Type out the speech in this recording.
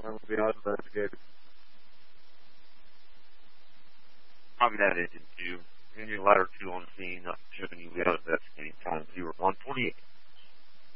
will be out investigated. Copy that, Engine 2. Engine Ladder 2 on scene, showing you we out investigating time 0128.